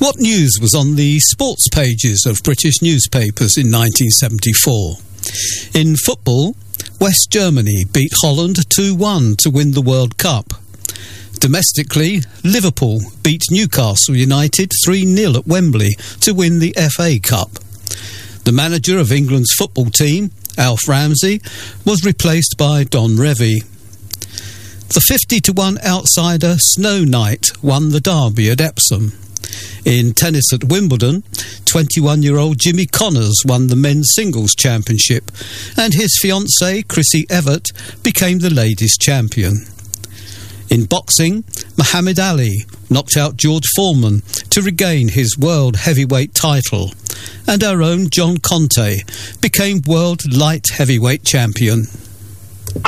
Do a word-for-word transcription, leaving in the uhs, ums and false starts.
What news was on the sports pages of British newspapers in nineteen seventy-four? In football, West Germany beat Holland two one to win the World Cup. Domestically, Liverpool beat Newcastle United three nil at Wembley to win the F A Cup. The manager of England's football team, Alf Ramsey, was replaced by Don Revie. The fifty to one outsider Snow Knight won the derby at Epsom. In tennis at Wimbledon, twenty-one-year-old Jimmy Connors won the men's singles championship, and his fiancée Chrissy Evert became the ladies' champion. In boxing, Muhammad Ali knocked out George Foreman to regain his world heavyweight title, and our own John Conte became world light heavyweight champion.